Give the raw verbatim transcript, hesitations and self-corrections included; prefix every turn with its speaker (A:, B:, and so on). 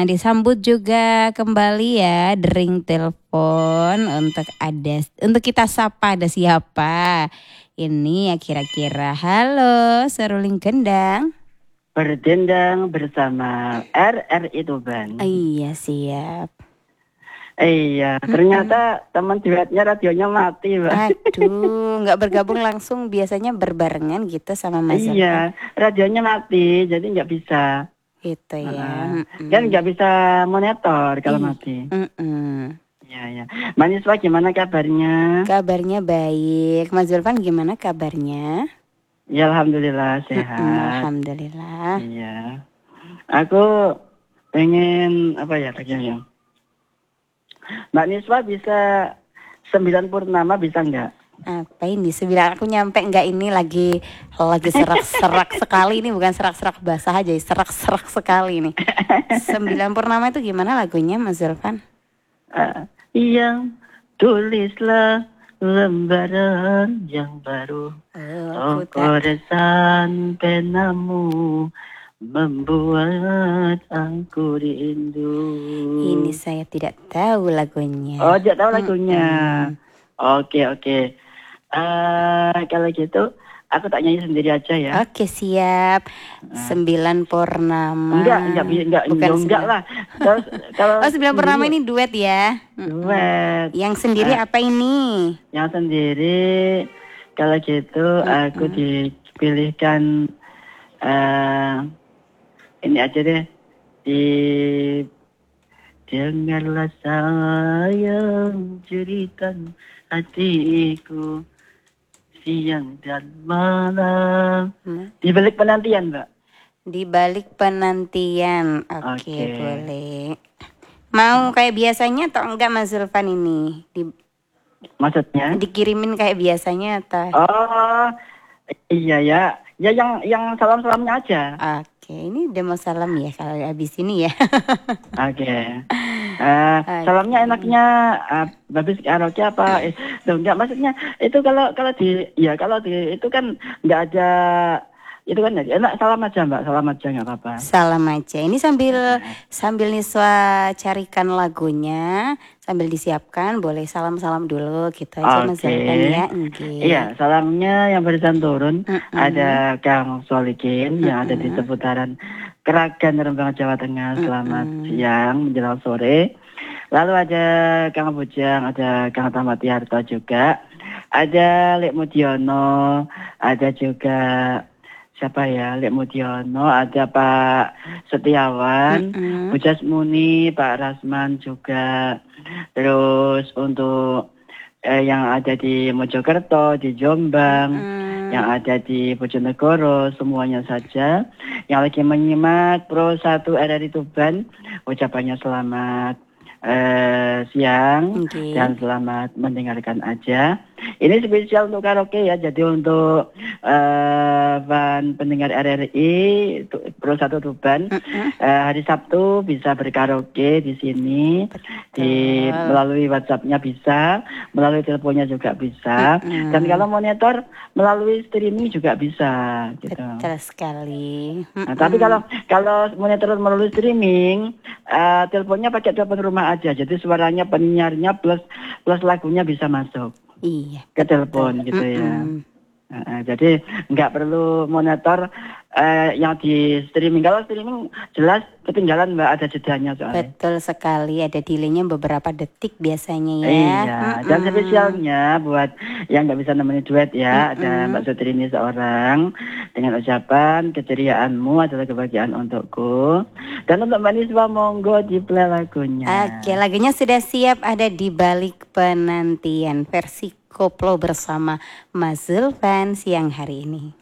A: disambut juga kembali ya dering telepon untuk ada untuk kita sapa ada siapa. Ini ya kira-kira. Halo, seruling gendang.
B: Berdendang bersama R R I Tuban.
A: Iya, siap.
B: Iya, ternyata teman duetnya radionya mati, Mbak.
A: Aduh, nggak bergabung langsung, biasanya berbarengan gitu sama Mas Zulfan.
B: Iya, radionya mati, jadi nggak bisa.
A: Gitu ya.
B: Uh,
A: Mm-mm.
B: kan nggak bisa monitor kalau
A: Ih,
B: mati.
A: mm-mm.
B: Iya, ya. Mbak Niswa gimana kabarnya?
A: Kabarnya baik. Mas Zulfan gimana kabarnya?
B: Ya, alhamdulillah sehat.
A: Mm-mm, alhamdulillah.
B: Iya. Aku pengen apa ya kayaknya? Mbak Niswa bisa sembilan purnama bisa nggak?
A: Apa ini sembilan aku nyampe nggak ini lagi lagi serak-serak sekali ini bukan serak-serak basah aja serak-serak sekali ini. Sembilan purnama itu gimana lagunya Mas Zulfan?
B: Uh, yang tulislah lembaran yang baru, oh, goresan penamu membuat aku rindu.
A: Ini saya tidak tahu lagunya.
B: Oh, tidak tahu lagunya.
A: Hmm.
B: Oke, oke. Uh, kalau gitu, aku tak nyanyi sendiri aja ya.
A: Oke, siap. Sembilan purnama.
B: Enggak, enggak, enggak,
A: bukan
B: enggak, enggak lah. Kalau, kalau
A: oh, sembilan purnama ini duet ya?
B: Duet.
A: Yang sendiri uh, apa ini?
B: Yang sendiri, kalau gitu uh-uh. aku dipilihkan uh, ini aja deh. Di dengarlah sayang jeritan hatiku siang dan malam. Hmm? Di balik penantian, Mbak.
A: Di balik penantian. Oke, okay, okay. Boleh. Mau kayak biasanya atau enggak Mas Zulfan ini? Di...
B: Maksudnya?
A: Dikirimin kayak biasanya atau?
B: Oh, iya ya. Ya yang yang salam-salamnya aja.
A: Oke, ini udah mau salam ya kalau habis ini ya.
B: Oke. Okay. Uh, okay. Salamnya enaknya uh, habis karaoke apa? Eh, enggak maksudnya itu kalau kalau di ya kalau di itu kan enggak ada itu kan enak salam aja Mbak, salam aja nggak apa-apa.
A: Salam aja. Ini sambil sambil Niswa carikan lagunya, sambil disiapkan, boleh salam-salam dulu gitu aja Mas Zulfan ya.
B: Okay. Iya, salamnya yang barusan turun mm-hmm. ada Kang Solikin mm-hmm. yang ada di seputaran Keragan Rembang Jawa Tengah. Selamat mm-hmm. siang menjelang sore. Lalu ada Kang Bujang, ada Kang Tamati Harto juga, ada Lek Mudiono, ada juga siapa ya, Lek Mudiono, ada Pak Setiawan, mm-hmm. Bu Jasmuni, Pak Rasman juga. Terus untuk eh, yang ada di Mojokerto, di Jombang, mm-hmm. yang ada di Bojonegoro, semuanya saja. Yang lagi menyimak Pro satu R R I Tuban, ucapannya selamat eh, siang okay. dan selamat mendengarkan aja. Ini spesial untuk karaoke ya, jadi untuk uh, fan pendengar R R I Pro satu Tuban uh-uh. uh, hari Sabtu bisa berkaraoke di sini. Betul. Di melalui WhatsApp-nya bisa, melalui teleponnya juga bisa, uh-uh. dan kalau monitor melalui streaming juga bisa. Gitu.
A: Betul sekali. Uh-uh.
B: Nah, tapi kalau kalau monitor melalui streaming, uh, teleponnya pakai telepon rumah aja, jadi suaranya penyiarnya plus plus lagunya bisa masuk.
A: Iya,
B: ke telepon gitu mm-hmm. ya. Uh, jadi nggak perlu monitor uh, yang di streaming. Kalau streaming jelas ketinggalan Mbak, ada jedanya soalnya.
A: Betul sekali, ada delaynya beberapa detik biasanya ya.
B: Iya, mm-hmm. dan spesialnya buat yang nggak bisa nemenin duet ya, mm-hmm. ada Mbak Sutrini seorang dengan ucapan keceriaanmu adalah kebahagiaan untukku. Dan untuk Mbak Niswa monggo di play lagunya.
A: Oke, lagunya sudah siap, ada di balik penantian versi koplo bersama Mas Zulfan siang hari ini.